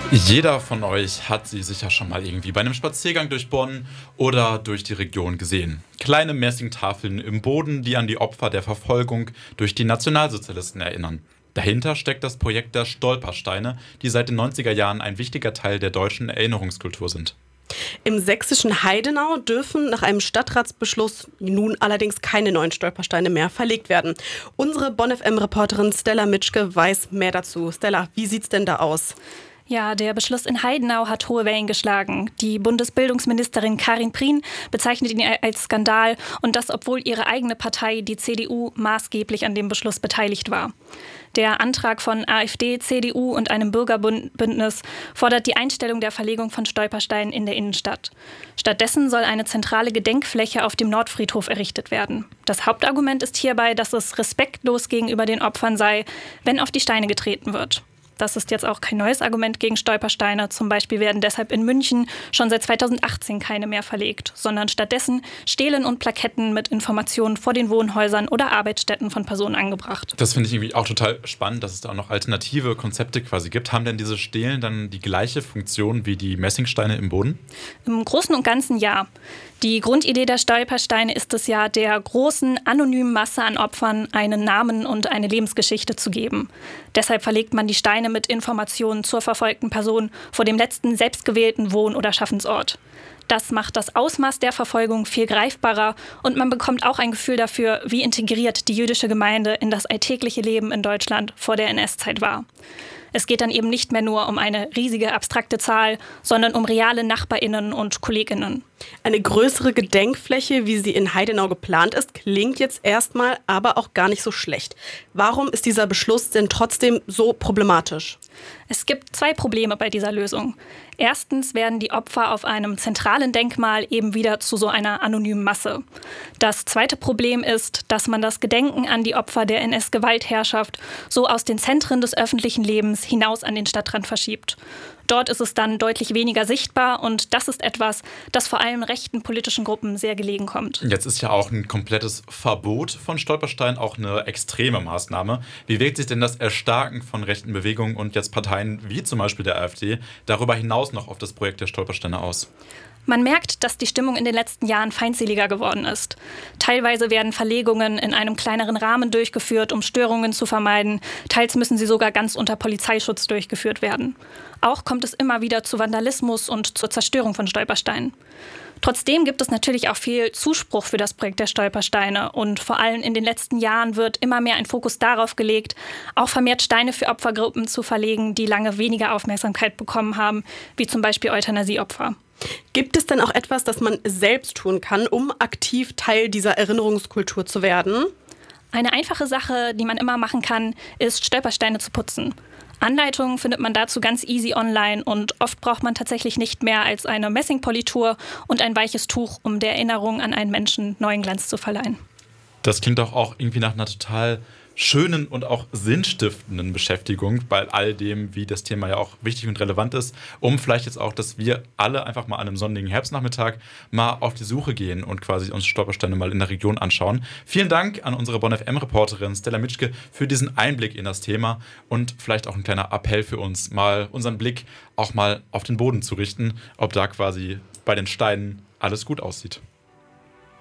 Jeder von euch hat sie sicher schon mal irgendwie bei einem Spaziergang durch Bonn oder durch die Region gesehen. Kleine Messingtafeln im Boden, die an die Opfer der Verfolgung durch die Nationalsozialisten erinnern. Dahinter steckt das Projekt der Stolpersteine, die seit den 90er Jahren ein wichtiger Teil der deutschen Erinnerungskultur sind. Im sächsischen Heidenau dürfen nach einem Stadtratsbeschluss nun allerdings keine neuen Stolpersteine mehr verlegt werden. Unsere Bonn FM-Reporterin Stella Mitschke weiß mehr dazu. Stella, wie sieht's denn da aus? Ja, der Beschluss in Heidenau hat hohe Wellen geschlagen. Die Bundesbildungsministerin Karin Prien bezeichnet ihn als Skandal und das, obwohl ihre eigene Partei, die CDU, maßgeblich an dem Beschluss beteiligt war. Der Antrag von AfD, CDU und einem Bürgerbündnis fordert die Einstellung der Verlegung von Stolpersteinen in der Innenstadt. Stattdessen soll eine zentrale Gedenkfläche auf dem Nordfriedhof errichtet werden. Das Hauptargument ist hierbei, dass es respektlos gegenüber den Opfern sei, wenn auf die Steine getreten wird. Das ist jetzt auch kein neues Argument gegen Stolpersteine. Zum Beispiel werden deshalb in München schon seit 2018 keine mehr verlegt, sondern stattdessen Stelen und Plaketten mit Informationen vor den Wohnhäusern oder Arbeitsstätten von Personen angebracht. Das finde ich irgendwie auch total spannend, dass es da auch noch alternative Konzepte quasi gibt. Haben denn diese Stelen dann die gleiche Funktion wie die Messingsteine im Boden? Im Großen und Ganzen ja. Die Grundidee der Stolpersteine ist es ja, der großen, anonymen Masse an Opfern einen Namen und eine Lebensgeschichte zu geben. Deshalb verlegt man die Steine mit Informationen zur verfolgten Person vor dem letzten selbstgewählten Wohn- oder Schaffensort. Das macht das Ausmaß der Verfolgung viel greifbarer und man bekommt auch ein Gefühl dafür, wie integriert die jüdische Gemeinde in das alltägliche Leben in Deutschland vor der NS-Zeit war. Es geht dann eben nicht mehr nur um eine riesige abstrakte Zahl, sondern um reale NachbarInnen und KollegInnen. Eine größere Gedenkfläche, wie sie in Heidenau geplant ist, klingt jetzt erstmal aber auch gar nicht so schlecht. Warum ist dieser Beschluss denn trotzdem so problematisch? Es gibt zwei Probleme bei dieser Lösung. Erstens werden die Opfer auf einem zentralen Denkmal eben wieder zu so einer anonymen Masse. Das zweite Problem ist, dass man das Gedenken an die Opfer der NS-Gewaltherrschaft so aus den Zentren des öffentlichen Lebens hinaus an den Stadtrand verschiebt. Dort ist es dann deutlich weniger sichtbar und das ist etwas, das vor allem rechten politischen Gruppen sehr gelegen kommt. Jetzt ist ja auch ein komplettes Verbot von Stolpersteinen auch eine extreme Maßnahme. Wie wirkt sich denn das Erstarken von rechten Bewegungen und jetzt Parteien wie zum Beispiel der AfD darüber hinaus noch auf das Projekt der Stolpersteine aus? Man merkt, dass die Stimmung in den letzten Jahren feindseliger geworden ist. Teilweise werden Verlegungen in einem kleineren Rahmen durchgeführt, um Störungen zu vermeiden. Teils müssen sie sogar ganz unter Polizeischutz durchgeführt werden. Auch kommt es immer wieder zu Vandalismus und zur Zerstörung von Stolpersteinen. Trotzdem gibt es natürlich auch viel Zuspruch für das Projekt der Stolpersteine und vor allem in den letzten Jahren wird immer mehr ein Fokus darauf gelegt, auch vermehrt Steine für Opfergruppen zu verlegen, die lange weniger Aufmerksamkeit bekommen haben, wie zum Beispiel Euthanasieopfer. Gibt es denn auch etwas, das man selbst tun kann, um aktiv Teil dieser Erinnerungskultur zu werden? Eine einfache Sache, die man immer machen kann, ist Stolpersteine zu putzen. Anleitungen findet man dazu ganz easy online und oft braucht man tatsächlich nicht mehr als eine Messingpolitur und ein weiches Tuch, um der Erinnerung an einen Menschen neuen Glanz zu verleihen. Das klingt doch auch irgendwie nach einer total schönen und auch sinnstiftenden Beschäftigung bei all dem, wie das Thema ja auch wichtig und relevant ist, um vielleicht jetzt auch, dass wir alle einfach mal an einem sonnigen Herbstnachmittag mal auf die Suche gehen und quasi uns Stolpersteine mal in der Region anschauen. Vielen Dank an unsere Bonn FM-Reporterin Stella Mitschke für diesen Einblick in das Thema und vielleicht auch ein kleiner Appell für uns, mal unseren Blick auch mal auf den Boden zu richten, ob da quasi bei den Steinen alles gut aussieht.